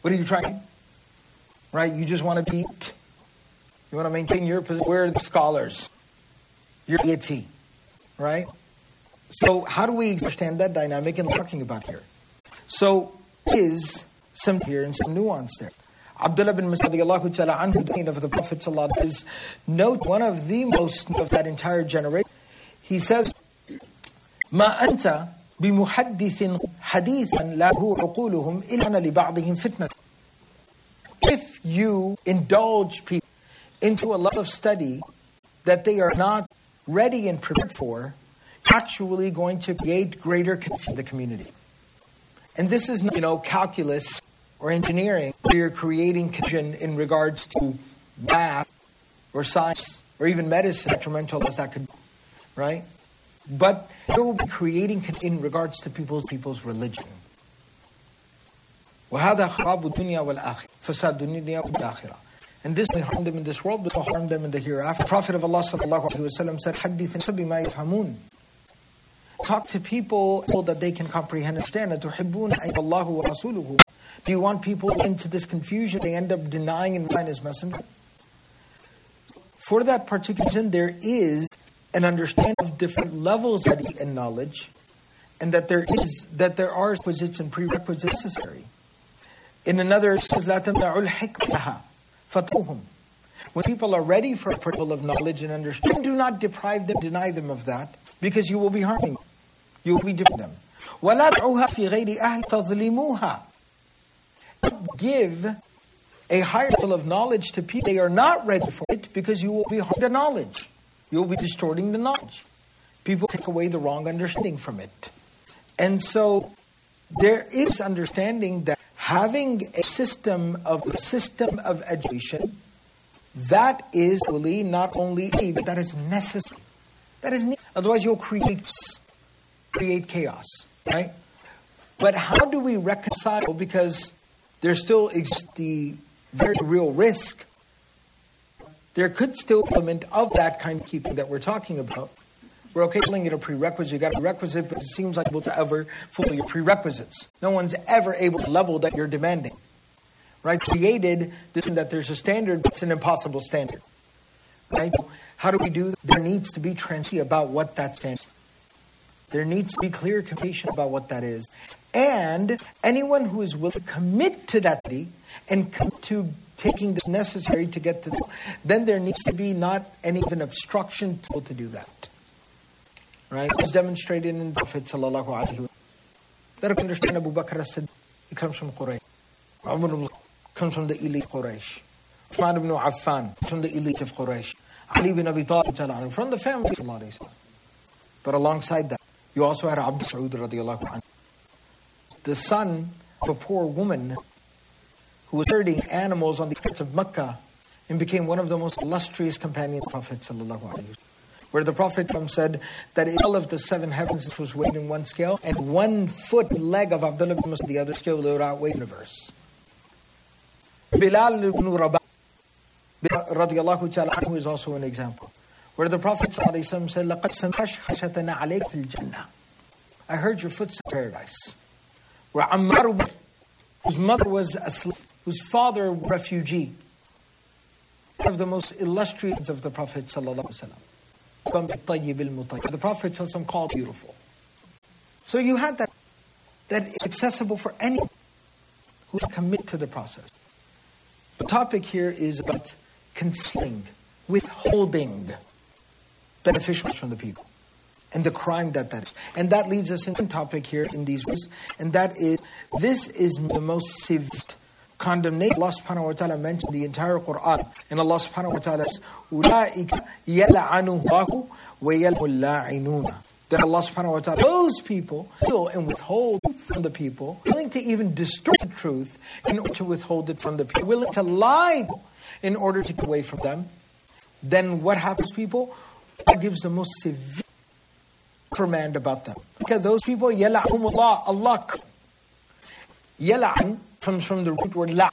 What are you trying? Right? You just want to be, you want to maintain your position. Where are the scholars? Your deity. Right? So how do we understand that dynamic and talking about here? So is some here and some nuance there. Abdullah bin Mas'ud radiallahu ta'ala anhu of the Prophet sallallahu is note one of the most of that entire generation. He says, ما أنت بمحدث حديثا له عقولهم إلا لبعضهم فتنة. If you indulge people into a love of study that they are not ready and prepared for, actually going to create greater confusion in the community. And this is not, calculus or engineering, where you're creating confusion in regards to math or science or even medicine, detrimental as that could be, right? But it will be creating in regards to people's religion. وَهَذَا خَرَابُ الدُّنْيَا وَالْآخِرَةِ فَسَادُ الدُّنْيَا وَالْآخِرَةِ. And this may harm them in this world, but will harm them in the hereafter. The Prophet of Allah sallallahu alaihi wasallam said, حَدِّثٍ بِمَا يَفْهَمُونَ. Talk to people that they can comprehend and understand. أَتُحِبُّونَ أَيَّ اللَّهُ وَرَسُولُهُ. Do you want people into this confusion? They end up denying and relying His messenger. For that particular reason, there is an understanding of different levels of study and knowledge, and that there are requisites and prerequisites necessary. In another, it says, لَا تَمْنَعُ الْحِكْمَةَ فَتُوهُمْ. When people are ready for a principle of knowledge and understanding, do not deprive them, deny them of that, because you will be harming them. You will be different them. وَلَا تَعُوهَا فِي غَيْرِ أَهْلِ تَظْلِمُوهَا. Give a higher level of knowledge to people. They are not ready for it because you will be harming the knowledge. You will be distorting the knowledge. People take away the wrong understanding from it. And so there is understanding that having a system of education, that is really not only but that is necessary. That is needed. Otherwise you'll create chaos, right? But how do we reconcile? Because there still exists the very real risk. There could still be an element of that kind of keeping that we're talking about. We're okay calling it a prerequisite. You got a prerequisite, but it seems like able to ever fulfill your prerequisites. No one's ever able to level that you're demanding. Right? Created this that there's a standard, but it's an impossible standard. Right? How do we do that? There needs to be transparency about what that standard is. There needs to be clear communication about what that is. And anyone who is willing to commit to that and commit to taking this necessary to get to that, then there needs to be not any even obstruction to do that. Right? It's demonstrated in the Prophet sallallahu alaihi wasallam. Let us understand Abu Bakr as-Siddiq. He comes from Quraysh. Umar comes from the elite Quraysh. Uthman ibn Affan from the elite of Quraysh. Ali ibn Abi Talib from the family of sallallahu alaihi wasallam. But alongside that, you also had Abd Saud radiallahu anhu, the son of a poor woman who was herding animals on the streets of Mecca and became one of the most illustrious companions of the Prophet sallallahu alaihi wasallam. Where the Prophet said that all of the seven heavens was weighed in one scale, and 1 foot leg of Abdullah ibn Mas'ud, the other scale, would outweigh the universe. Bilal ibn Rabah radiallahu ta'ala anhu is also an example. Where the Prophet ﷺ said, لَقَدْ سَمْحَشْ خَشَتَنَا عَلَيْكَ فِي الْجَنَّةِ. I heard your footsteps in paradise. Where Ammar, whose mother was a slave, whose father was a refugee, one of the most illustrious of the Prophet ﷺ. The Prophet ﷺ called beautiful. So you had that is accessible for anyone who commit to the process. The topic here is about concealing, withholding beneficials from the people, and the crime that is. And that leads us into a topic here in these ways, and that is, this is the most severe condemnation. Allah subhanahu wa ta'ala mentioned the entire Quran, and Allah subhanahu wa ta'ala says, أُولَٰئِكَ يَلْعَنُهُ اللَّهُ وَيَلْعَنُ اللَّاعِنُونَ. That Allah subhanahu wa ta'ala, those people steal and withhold from the people, willing to even distort the truth in order to withhold it from the people, willing to lie in order to get away from them. Then what happens, people? God gives the most severe command about them. Because those people, يَلْعَنُهُمُ اللَّهُ. Allah. Yal'an comes from the root word la',